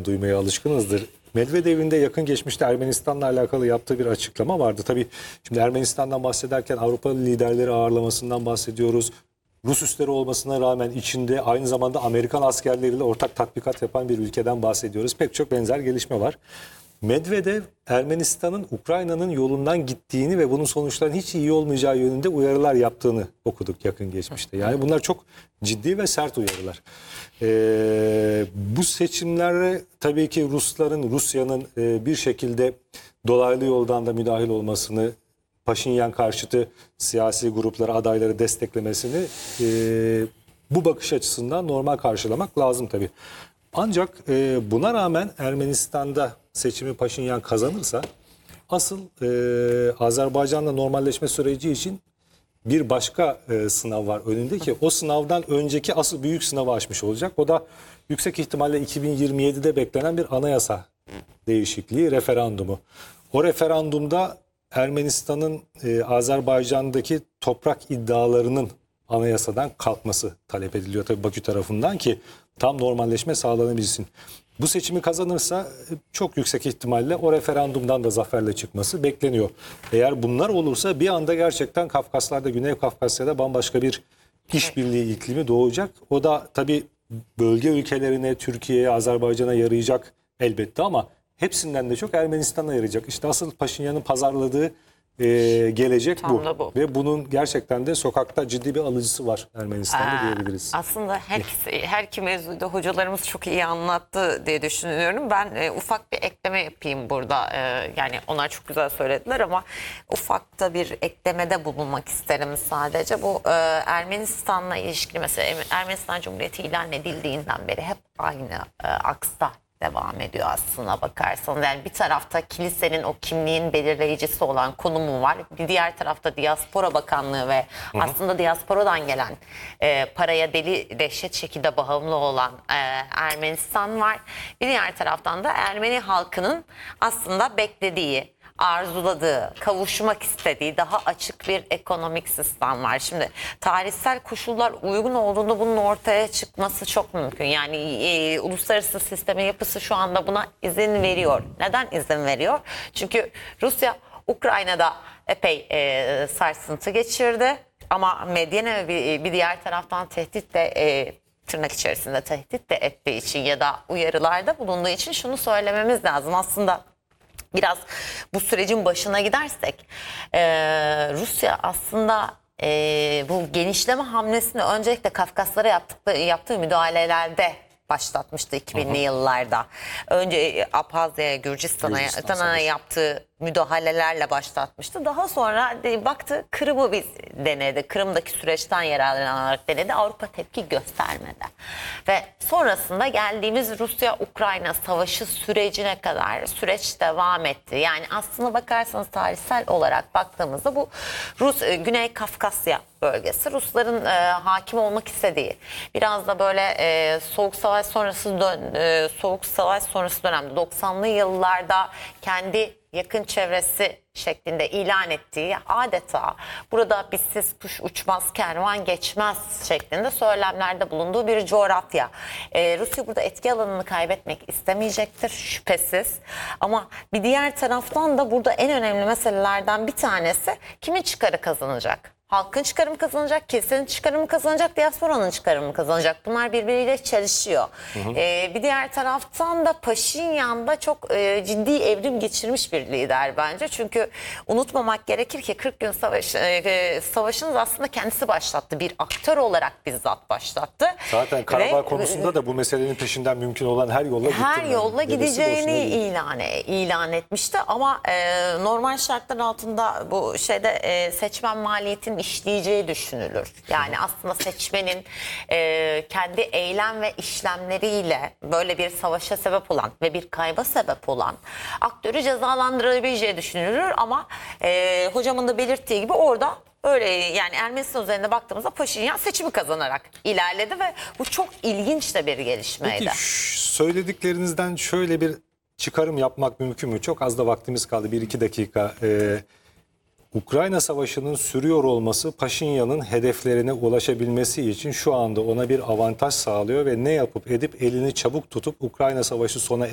zaten duymaya alışkınızdır. Medvedev'in de yakın geçmişte Ermenistan'la alakalı yaptığı bir açıklama vardı. Tabii şimdi Ermenistan'dan bahsederken Avrupalı liderleri ağırlamasından bahsediyoruz. Rus üsleri olmasına rağmen içinde aynı zamanda Amerikan askerleriyle ortak tatbikat yapan bir ülkeden bahsediyoruz. Pek çok benzer gelişme var. Medvedev, Ermenistan'ın Ukrayna'nın yolundan gittiğini ve bunun sonuçlarının hiç iyi olmayacağı yönünde uyarılar yaptığını okuduk yakın geçmişte. Yani bunlar çok ciddi ve sert uyarılar. Bu seçimlere tabii ki Rusya'nın bir şekilde dolaylı yoldan da müdahil olmasını, Paşinyan karşıtı siyasi grupları, adayları desteklemesini bu bakış açısından normal karşılamak lazım tabii. Ancak buna rağmen Ermenistan'da seçimi Paşinyan kazanırsa asıl Azerbaycan'la normalleşme süreci için bir başka sınav var önünde ki o sınavdan önceki asıl büyük sınavı aşmış olacak. O da yüksek ihtimalle 2027'de beklenen bir anayasa değişikliği, referandumu. O referandumda Ermenistan'ın Azerbaycan'daki toprak iddialarının anayasadan kalkması talep ediliyor tabii Bakü tarafından ki tam normalleşme sağlanabilsin. Bu seçimi kazanırsa çok yüksek ihtimalle o referandumdan da zaferle çıkması bekleniyor. Eğer bunlar olursa bir anda gerçekten Kafkaslar'da, Güney Kafkasya'da bambaşka bir işbirliği iklimi doğacak. O da tabii bölge ülkelerine, Türkiye'ye, Azerbaycan'a yarayacak elbette ama hepsinden de çok Ermenistan'a yarayacak. İşte asıl Paşinyan'ın pazarladığı gelecek bu. Ve bunun gerçekten de sokakta ciddi bir alıcısı var Ermenistan'da diyebiliriz. Aslında her iki mevzuda hocalarımız çok iyi anlattı diye düşünüyorum. Ben ufak bir ekleme yapayım burada. Yani onlar çok güzel söylediler ama ufak da bir eklemede bulunmak isterim sadece. Bu Ermenistan'la ilişkili mesela Ermenistan Cumhuriyeti ilan edildiğinden beri hep aynı aksta devam ediyor aslına bakarsanız. Yani bir tarafta kilisenin o kimliğin belirleyicisi olan konumu var. Bir diğer tarafta Diaspora Bakanlığı ve aslında diasporadan gelen paraya deli dehşet şekilde bağımlı olan Ermenistan var. Bir diğer taraftan da Ermeni halkının aslında beklediği, arzuladığı, kavuşmak istediği daha açık bir ekonomik sistem var. Şimdi tarihsel koşullar uygun olduğunda bunun ortaya çıkması çok mümkün. Yani uluslararası sistemin yapısı şu anda buna izin veriyor. Neden izin veriyor? Çünkü Rusya Ukrayna'da epey sarsıntı geçirdi. Ama Medvedev bir diğer taraftan tehdit de tırnak içerisinde tehdit de ettiği için ya da uyarılarda bulunduğu için şunu söylememiz lazım. Aslında biraz bu sürecin başına gidersek Rusya aslında bu genişleme hamlesini öncelikle Kafkaslara yaptığı müdahalelerde başlatmıştı 2000'li yıllarda. Önce Abhazya'ya, Gürcistan'a yaptığı müdahalelerle başlatmıştı. Daha sonra baktı Kırım'ı biz denedi. Kırım'daki süreçten yararlanarak denedi. Avrupa tepki göstermedi. Ve sonrasında geldiğimiz Rusya-Ukrayna savaşı sürecine kadar süreç devam etti. Yani aslına bakarsanız tarihsel olarak baktığımızda bu Güney Kafkasya bölgesi Rusların hakim olmak istediği, biraz da böyle Soğuk Savaş sonrası dönemde 90'lı yıllarda kendi yakın çevresi şeklinde ilan ettiği, adeta burada bizsiz kuş uçmaz, kervan geçmez şeklinde söylemlerde bulunduğu bir coğrafya. Rusya burada etki alanını kaybetmek istemeyecektir şüphesiz. Ama bir diğer taraftan da burada en önemli meselelerden bir tanesi kimin çıkarı kazanacak? Halkın çıkarı mı kazanacak, kilisenin çıkarı mı kazanacak, diasporanın çıkarı mı kazanacak? Bunlar birbiriyle çelişiyor. Bir diğer taraftan da Paşinyan da çok ciddi evrim geçirmiş bir lider bence. Çünkü unutmamak gerekir ki 40 gün savaşını aslında kendisi başlattı. Bir aktör olarak bizzat başlattı. Zaten Karabağ konusunda da bu meselenin peşinden mümkün olan her yolla gitti. Her yolla gideceğini ilan etmişti. Ama normal şartlar altında bu seçmen maliyetinin işleyeceği düşünülür. Yani aslında seçmenin kendi eylem ve işlemleriyle böyle bir savaşa sebep olan ve bir kayba sebep olan aktörü cezalandırabileceği düşünülür ama hocamın da belirttiği gibi orada öyle, yani Ermenistan üzerinde baktığımızda Paşinyan seçimi kazanarak ilerledi ve bu çok ilginç de bir gelişmeydi. Peki söylediklerinizden şöyle bir çıkarım yapmak mümkün mü? Çok az da vaktimiz kaldı, 1-2 dakika. Ukrayna Savaşı'nın sürüyor olması Paşinyan'ın hedeflerine ulaşabilmesi için şu anda ona bir avantaj sağlıyor ve ne yapıp edip elini çabuk tutup Ukrayna Savaşı sona